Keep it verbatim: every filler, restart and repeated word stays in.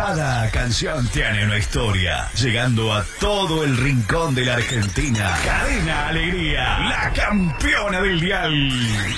Cada canción tiene una historia, llegando a todo el rincón de la Argentina. Cadena Alegría, la campeona del dial.